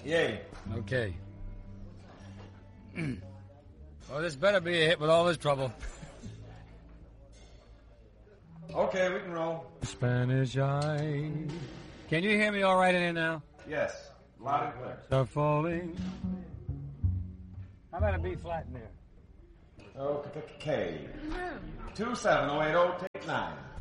Yay. Okay. Well, this better be a hit with all this trouble. Okay, we can roll. Spanish eye. Can you hear me all right in here now? Yes. Loud and clear. Start falling. How about a B flat in there? Okay. 27080, take 9.